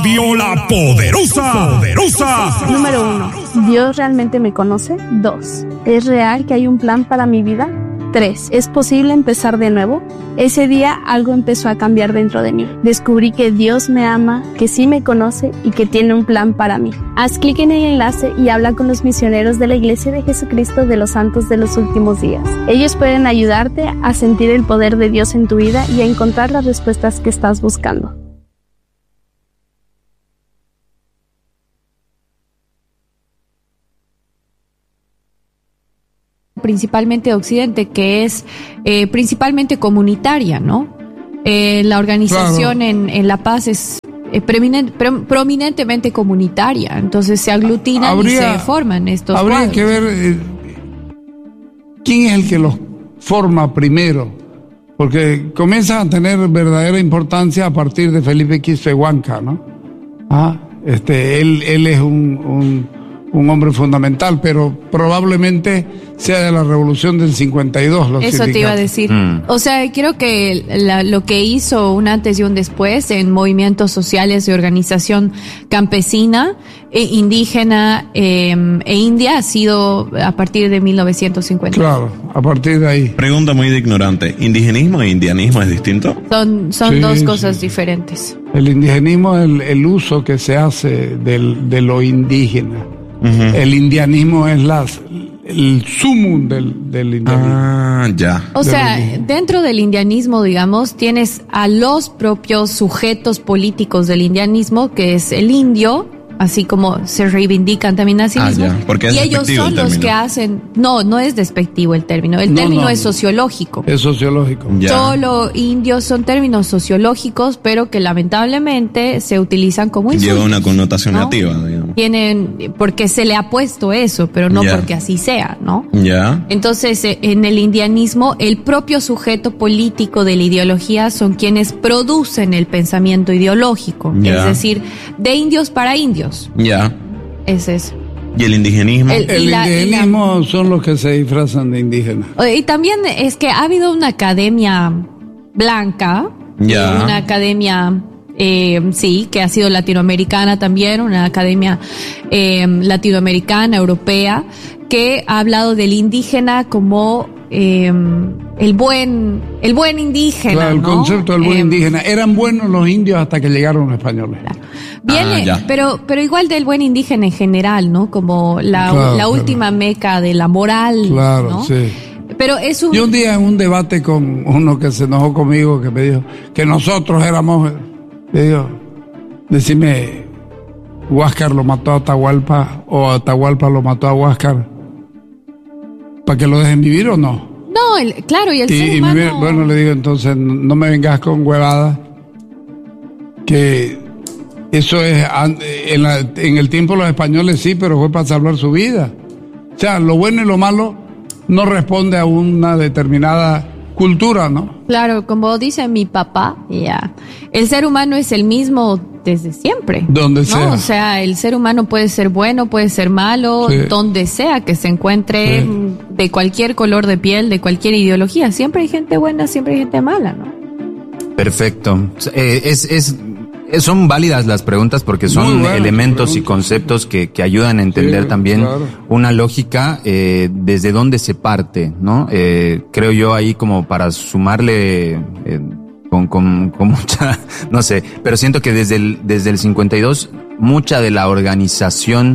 Viola Poderosa. Número 1. ¿Dios realmente me conoce? 2. ¿Es real que hay un plan para mi vida? 3. ¿Es posible empezar de nuevo? Ese día algo empezó a cambiar dentro de mí. Descubrí que Dios me ama, que sí me conoce y que tiene un plan para mí. Haz clic en el enlace y habla con los misioneros de la Iglesia de Jesucristo de los Santos de los Últimos Días. Ellos pueden ayudarte a sentir el poder de Dios en tu vida y a encontrar las respuestas que estás buscando. Principalmente de Occidente, que es principalmente comunitaria, ¿no? La organización Claro. en La Paz es prominentemente comunitaria, entonces se aglutinan y se forman estos Habría cuadros. que ver quién es el que los forma primero, porque comienzan a tener verdadera importancia a partir de Felipe V Huanca, ¿no? Él es un hombre fundamental, pero probablemente sea de la revolución del 52 los Eso te iba a decir. O sea, creo que lo que hizo un antes y un después en movimientos sociales de organización campesina, indígena e india ha sido a partir de 1950. Claro, a partir de ahí. Pregunta muy de ignorante. ¿Indigenismo e indianismo es distinto? Son Sí, dos cosas sí. diferentes. El indigenismo es el uso que se hace de lo indígena. El indianismo es el sumum del indianismo. Ya. O sea, dentro del indianismo, digamos, tienes a los propios sujetos políticos del indianismo, que es el indio, así como se reivindican también a sí mismos. Ya, porque es y ellos despectivo son el los término. que hacen... No es despectivo el término. El término es sociológico. Es sociológico. Ya. Solo indios son términos sociológicos, pero que lamentablemente se utilizan como insultos. Lleva una connotación ¿no? nativa, digamos. Tienen, porque se le ha puesto eso, pero no Ya. porque así sea, ¿no? Ya. Entonces, en el indianismo, el propio sujeto político de la ideología son quienes producen el pensamiento ideológico. Ya. Es decir, de indios para indios. Ya. Es eso. ¿Y el indigenismo? El indigenismo son los que se disfrazan de indígenas. Y también es que ha habido una academia blanca, Ya. una academia, sí, que ha sido latinoamericana también, una academia latinoamericana, europea, que ha hablado del indígena como el buen indígena. Claro, el ¿no? concepto del buen indígena. Eran buenos los indios hasta que llegaron los españoles. Viene, ya. pero igual del buen indígena en general, ¿no? Como la última meca de la moral, Claro, ¿no? sí. Pero es un... Yo un día en un debate con uno que se enojó conmigo, que me dijo que nosotros éramos, le digo, decime, Huáscar lo mató a Atahualpa o Atahualpa lo mató a Huáscar, ¿para que lo dejen vivir o no? No, claro, y el ser humano... Bueno, le digo, entonces no me vengas con huevadas, que eso es, en el tiempo los españoles sí, pero fue para salvar su vida. O sea, lo bueno y lo malo no responde a una determinada cultura, ¿no? Claro, como dice mi papá, el ser humano es el mismo desde siempre. Donde ¿no? sea. O sea, el ser humano puede ser bueno, puede ser malo, Sí. donde sea que se encuentre, Sí. de cualquier color de piel, de cualquier ideología. Siempre hay gente buena, siempre hay gente mala, ¿no? Perfecto. Son válidas las preguntas porque Muy son buenas elementos y preguntas. conceptos que ayudan a entender Sí, también claro. una lógica desde dónde se parte, ¿no? Creo yo ahí como para sumarle con mucha, no sé, pero siento que desde el 52 mucha de la organización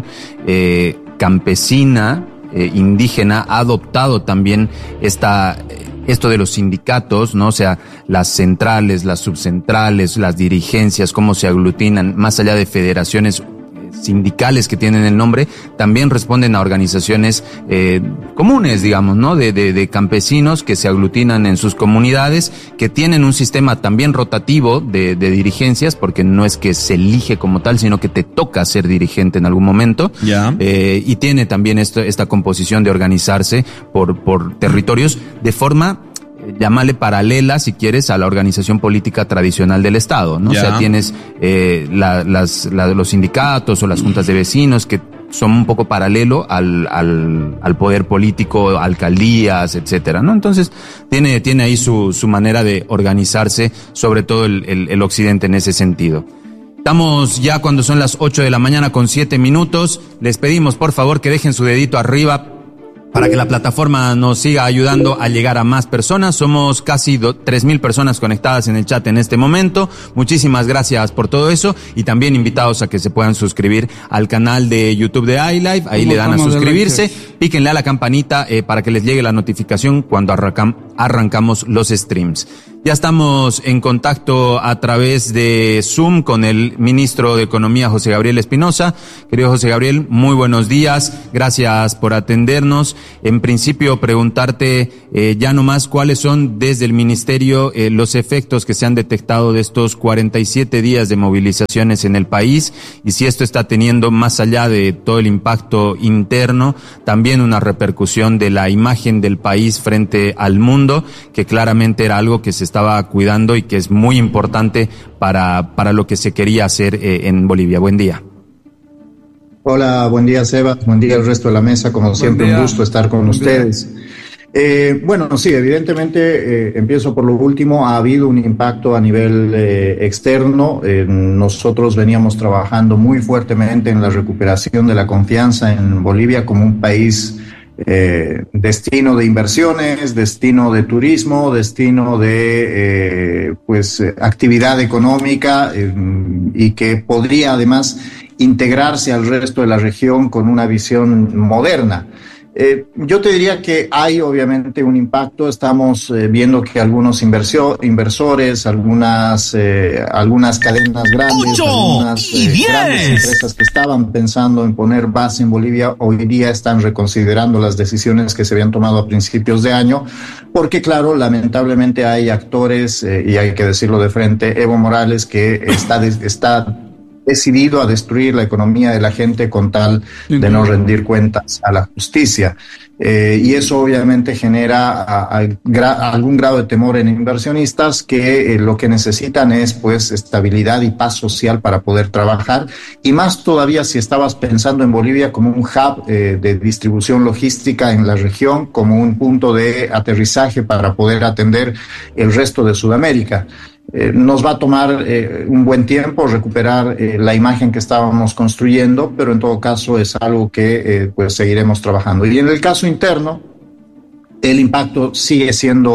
campesina indígena ha adoptado también esto de los sindicatos, ¿no? O sea, las centrales, las subcentrales, las dirigencias, cómo se aglutinan, más allá de federaciones sindicales que tienen el nombre, también responden a organizaciones comunes, digamos, ¿no? De campesinos que se aglutinan en sus comunidades, que tienen un sistema también rotativo de dirigencias, porque no es que se elige como tal, sino que te toca ser dirigente en algún momento. Ya. Y tiene también esta composición de organizarse por territorios de forma, llamarle paralela, si quieres, a la organización política tradicional del Estado, ¿no? Ya. O sea, tienes los sindicatos o las juntas de vecinos que son un poco paralelo al poder político, alcaldías, etcétera, ¿no? Entonces, tiene ahí su manera de organizarse, sobre todo el occidente en ese sentido. Estamos ya cuando son las 8 de la mañana con 7 minutos. Les pedimos, por favor, que dejen su dedito arriba para que la plataforma nos siga ayudando a llegar a más personas. Somos casi 3,000 personas conectadas en el chat en este momento. Muchísimas gracias por todo eso y también invitados a que se puedan suscribir al canal de YouTube de iLive. Ahí le dan a suscribirse, píquenle a la campanita para que les llegue la notificación cuando arrancamos los streams. Ya estamos en contacto a través de Zoom con el ministro de Economía, José Gabriel Espinosa. Querido José Gabriel, muy buenos días. Gracias por atendernos. En principio, preguntarte ya nomás cuáles son desde el ministerio los efectos que se han detectado de estos 47 días de movilizaciones en el país y si esto está teniendo, más allá de todo el impacto interno, también una repercusión de la imagen del país frente al mundo, que claramente era algo que se estaba cuidando y que es muy importante para lo que se quería hacer en Bolivia. Buen día. Hola, buen día, Seba. Buen día al resto de la mesa. Como siempre, un gusto estar con ustedes. Bueno, sí, evidentemente, empiezo por lo último, ha habido un impacto a nivel externo. Nosotros veníamos trabajando muy fuertemente en la recuperación de la confianza en Bolivia como un país destino de inversiones, destino de turismo, destino de actividad económica y que podría además integrarse al resto de la región con una visión moderna. Yo te diría que hay obviamente un impacto. Estamos viendo que algunos inversores, algunas cadenas grandes, algunas grandes empresas que estaban pensando en poner base en Bolivia, hoy día están reconsiderando las decisiones que se habían tomado a principios de año, porque claro, lamentablemente hay actores, y hay que decirlo de frente, Evo Morales, que está decidido a destruir la economía de la gente con tal de no rendir cuentas a la justicia. Y eso obviamente genera algún grado de temor en inversionistas que lo que necesitan es pues estabilidad y paz social para poder trabajar, y más todavía si estabas pensando en Bolivia como un hub de distribución logística en la región, como un punto de aterrizaje para poder atender el resto de Sudamérica. Nos va a tomar un buen tiempo recuperar la imagen que estábamos construyendo, pero en todo caso es algo que pues seguiremos trabajando. Y en el caso interno, el impacto se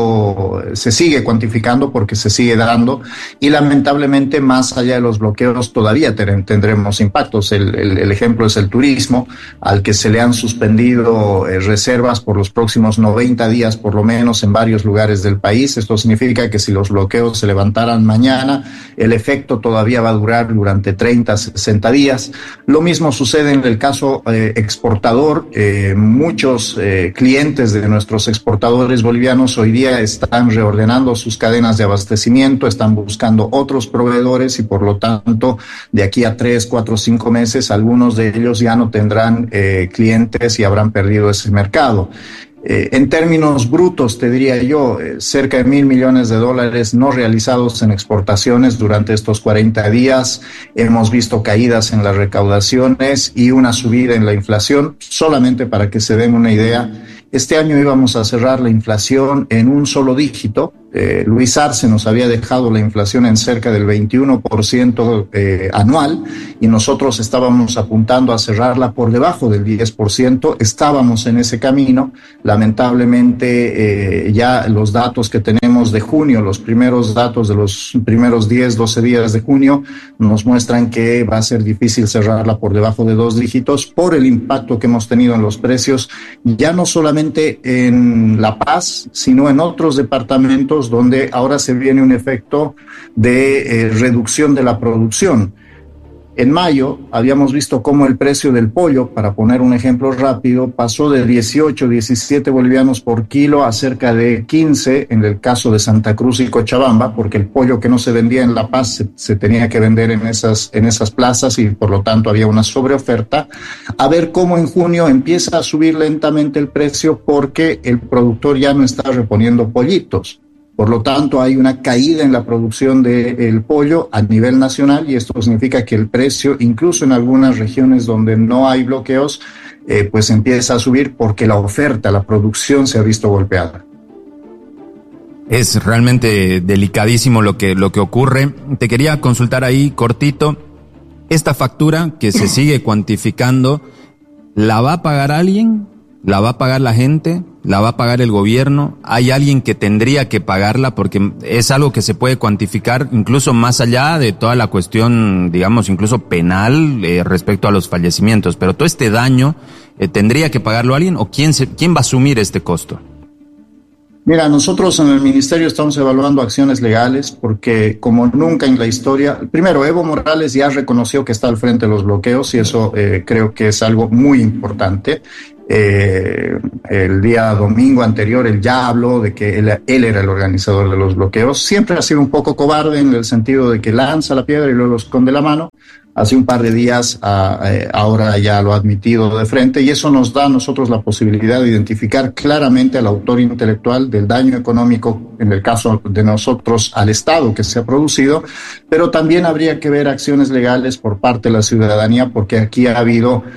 sigue cuantificando porque se sigue dando, y lamentablemente más allá de los bloqueos todavía tendremos impactos. El ejemplo es el turismo, al que se le han suspendido reservas por los próximos 90 días por lo menos en varios lugares del país. Esto significa que si los bloqueos se levantaran mañana, el efecto todavía va a durar durante 30, 60 días. Lo mismo sucede en el caso exportador. Muchos clientes de nuestros exportadores bolivianos hoy día están reordenando sus cadenas de abastecimiento, están buscando otros proveedores y por lo tanto de aquí a 3, 4, 5 meses algunos de ellos ya no tendrán clientes y habrán perdido ese mercado. En términos brutos, te diría yo, cerca de $1,000 millones no realizados en exportaciones durante estos 40 días. Hemos visto caídas en las recaudaciones y una subida en la inflación. Solamente para que se den una idea, este año íbamos a cerrar la inflación en un solo dígito. Luis Arce nos había dejado la inflación en cerca del 21% anual, y nosotros estábamos apuntando a cerrarla por debajo del 10%. Estábamos en ese camino. Lamentablemente ya los datos que tenemos de junio, los primeros datos de los primeros 10, 12 días de junio, nos muestran que va a ser difícil cerrarla por debajo de 2 dígitos por el impacto que hemos tenido en los precios, ya no solamente en La Paz, sino en otros departamentos donde ahora se viene un efecto de reducción de la producción. En mayo habíamos visto cómo el precio del pollo, para poner un ejemplo rápido, pasó de 18, 17 bolivianos por kilo a cerca de 15 en el caso de Santa Cruz y Cochabamba, porque el pollo que no se vendía en La Paz se tenía que vender en esas plazas y por lo tanto había una sobreoferta. A ver cómo en junio empieza a subir lentamente el precio porque el productor ya no está reponiendo pollitos. Por lo tanto, hay una caída en la producción del pollo a nivel nacional, y esto significa que el precio, incluso en algunas regiones donde no hay bloqueos, pues empieza a subir porque la oferta, la producción se ha visto golpeada. Es realmente delicadísimo lo que ocurre. Te quería consultar ahí cortito. esta factura que se sigue cuantificando, ¿la va a pagar alguien? ¿La va a pagar la gente? ¿La va a pagar el gobierno? ¿Hay alguien que tendría que pagarla? Porque es algo que se puede cuantificar incluso más allá de toda la cuestión, digamos, incluso penal respecto a los fallecimientos. Pero todo este daño, ¿tendría que pagarlo alguien o quién va a asumir este costo? Mira, nosotros en el Ministerio estamos evaluando acciones legales porque como nunca en la historia, primero Evo Morales ya reconoció que está al frente de los bloqueos y eso creo que es algo muy importante. El día domingo anterior él ya habló de que él era el organizador de los bloqueos. Siempre ha sido un poco cobarde en el sentido de que lanza la piedra y luego esconde la mano. Hace un par de días ahora ya lo ha admitido de frente y eso nos da a nosotros la posibilidad de identificar claramente al autor intelectual del daño económico, en el caso de nosotros, al Estado que se ha producido, pero también habría que ver acciones legales por parte de la ciudadanía porque aquí ha habido